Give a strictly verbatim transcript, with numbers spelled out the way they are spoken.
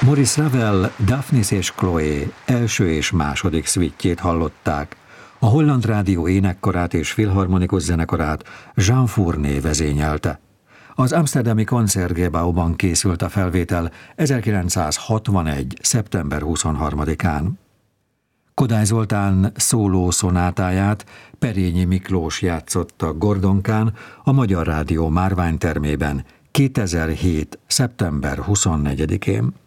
Maurice Ravel Daphnis és Chloé első és második szvittjét hallották. A Holland Rádió énekkarát és filharmonikus zenekarát Jean Fourné vezényelte. Az amszterdami Concertgebouwban készült a felvétel ezerkilencszázhatvanegy. szeptember huszonharmadikán. Kodály Zoltán szóló szonátáját Perényi Miklós játszotta Gordonkán a Magyar Rádió márványtermében kétezer-hét. szeptember huszonnegyedikén.